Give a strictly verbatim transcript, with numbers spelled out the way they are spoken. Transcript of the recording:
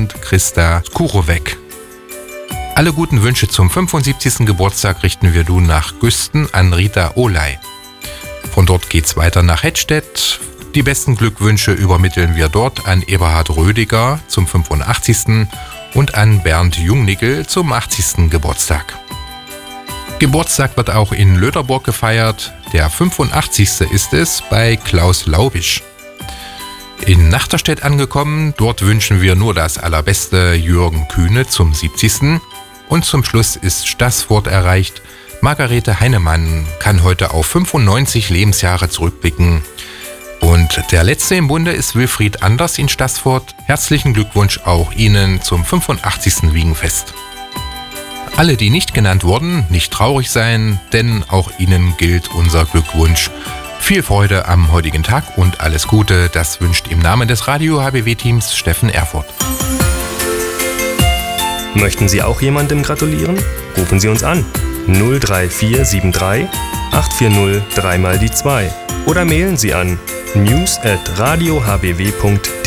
und Christa Skurowek. Alle guten Wünsche zum fünfundsiebzigsten Geburtstag richten wir nun nach Güsten an Rita Olay. Von dort geht's weiter nach Hettstedt. Die besten Glückwünsche übermitteln wir dort an Eberhard Rödiger zum fünfundachtzigsten und an Bernd Jungnickel zum achtzigsten Geburtstag. Geburtstag wird auch in Löderborg gefeiert. Der fünfundachtzigste ist es bei Klaus Laubisch. In Nachterstedt angekommen, dort wünschen wir nur das Allerbeste Jürgen Kühne zum siebzigsten Und zum Schluss ist Staßfurt erreicht. Margarete Heinemann kann heute auf fünfundneunzig Lebensjahre zurückblicken. Und der letzte im Bunde ist Wilfried Anders in Staßfurt. Herzlichen Glückwunsch auch Ihnen zum fünfundachtzigsten Wiegenfest. Alle, die nicht genannt wurden, nicht traurig sein, denn auch Ihnen gilt unser Glückwunsch. Viel Freude am heutigen Tag und alles Gute, das wünscht im Namen des Radio H B W-Teams Steffen Erfurt. Möchten Sie auch jemandem gratulieren? Rufen Sie uns an null drei vier sieben drei acht vier null drei mal die zwei oder mailen Sie an news at radio h b w punkt de.